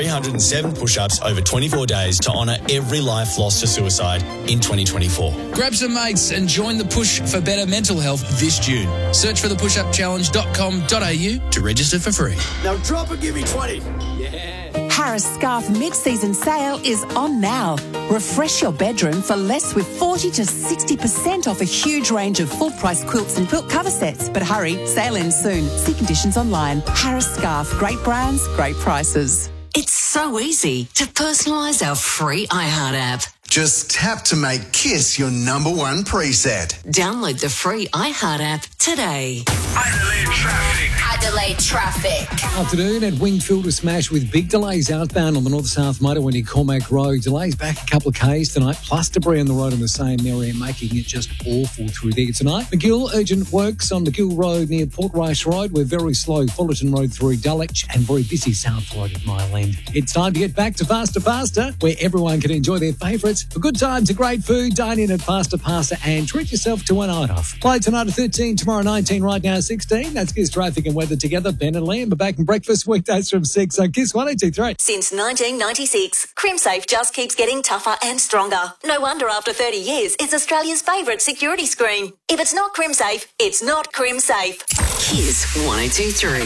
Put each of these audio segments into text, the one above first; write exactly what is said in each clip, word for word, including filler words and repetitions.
three hundred seven push-ups over twenty-four days to honour every life lost to suicide in twenty twenty-four. Grab some mates and join the push for better mental health this June. Search for the push up challenge dot com dot a u to register for free. Now drop and give me twenty. Yeah. Harris Scarf mid-season sale is on now. Refresh your bedroom for less with forty to sixty percent off a huge range of full-price quilts and quilt cover sets. But hurry, sale ends soon. See conditions online. Harris Scarf, great brands, great prices. It's so easy to personalise our free iHeart app. Just tap to make KISS your number one preset. Download the free iHeart app today. Adelaide traffic. Adelaide traffic. Afternoon at Wingfield a smash with big delays outbound on the north-south motorway near Cormac Road. Delays back a couple of k's tonight, plus debris on the road in the same area, making it just awful through there tonight. McGill, urgent works on McGill Road near Port Rice Road. We're very slow. Fullerton Road through Dulwich and very busy South Road at Mile End. It's time to get back to Faster Faster, where everyone can enjoy their favourites. For good times and great food, dine in at Faster Pasta and treat yourself to a night off. Play tonight at thirteen, tomorrow nineteen, right now sixteen. That's KISS traffic and weather together. Ben and Liam are back in breakfast weekdays from six on KISS one oh two three. Since nineteen ninety-six, CrimSafe just keeps getting tougher and stronger. No wonder after thirty years, it's Australia's favourite security screen. If it's not CrimSafe, it's not CrimSafe. KISS one oh two three.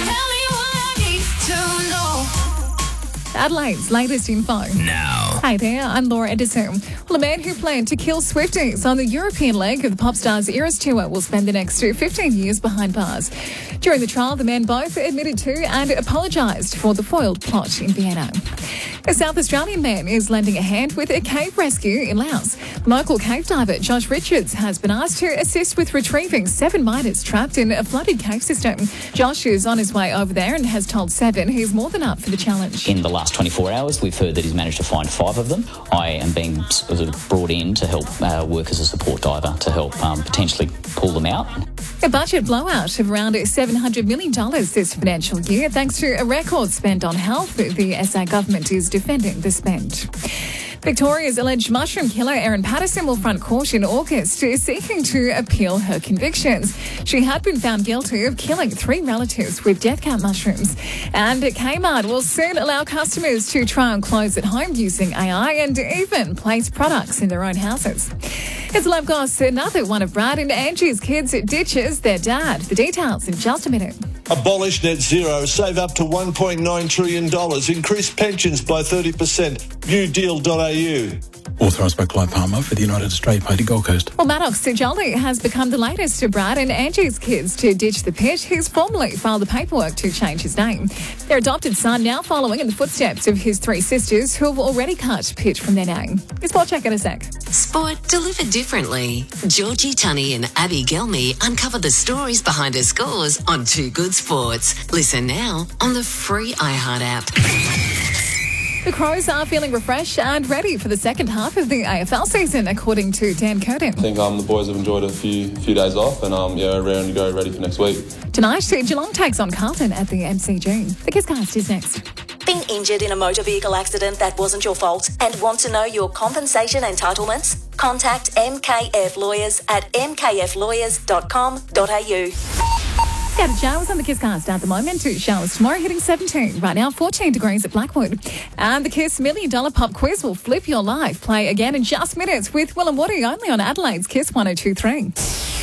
Adelaide's latest info. Now. Hey there, I'm Laura Edison. Well, a man who planned to kill Swifties on the European leg of the pop star's Eras Tour will spend the next fifteen years behind bars. During the trial, the men both admitted to and apologised for the foiled plot in Vienna. A South Australian man is lending a hand with a cave rescue in Laos. Local cave diver Josh Richards has been asked to assist with retrieving seven miners trapped in a flooded cave system. Josh is on his way over there and has told Seven he's more than up for the challenge. In the last twenty-four hours, we've heard that he's managed to find five of them. I am being sort of brought in to help uh, work as a support diver to help um, potentially pull them out. A budget blowout of around seven hundred million dollars this financial year, thanks to a record spend on health. The S A government is defending the spend. Victoria's alleged mushroom killer Erin Patterson will front court in August, seeking to appeal her convictions. She had been found guilty of killing three relatives with death cap mushrooms. And Kmart will soon allow customers to try on clothes at home using A I and even place products in their own houses. It's Love Goss, another one of Brad and Angie's kids ditches their dad. The details in just a minute. Abolish net zero, save up to one point nine trillion dollars, increase pensions by thirty percent. new deal dot a u. Authorised by Clive Palmer for the United Australia Party Gold Coast. Well, Maddox Sijoli has become the latest of Brad and Angie's kids to ditch the pit. He's formally filed the paperwork to change his name. Their adopted son now following in the footsteps of his three sisters who have already cut Pit from their name. It's Sport Check in a sec. Sport delivered differently. Georgie Tunney and Abby Gelmy uncover the stories behind her scores on Two Good Sports. Listen now on the free iHeart app. The Crows are feeling refreshed and ready for the second half of the A F L season, according to Dan Curtin. I think um, the boys have enjoyed a few few days off and um, yeah, raring to go, ready for next week. Tonight, Geelong takes on Carlton at the M C G. The KISScast is next. Been injured in a motor vehicle accident that wasn't your fault and want to know your compensation entitlements? Contact M K F Lawyers at m k f lawyers dot com dot a u. Scattered showers on the KISScast at the moment. Two showers tomorrow hitting seventeen. Right now, fourteen degrees at Blackwood. And the KISS Million Dollar Pop Quiz will flip your life. Play again in just minutes with Will and Woody only on Adelaide's KISS one oh two three.